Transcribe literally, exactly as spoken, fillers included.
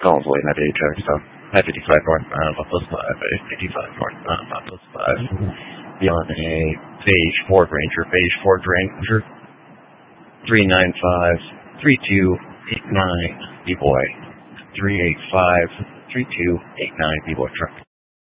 Collins Way, nine eight check, so I fifty-five north, uh, about plus five, I fifty-five north, uh, about plus five. Beyond a Phage Ford Ranger, Phage Ford Ranger, three nine five, three two eight nine, B-Boy, three eight five, three two eight nine, B-Boy truck.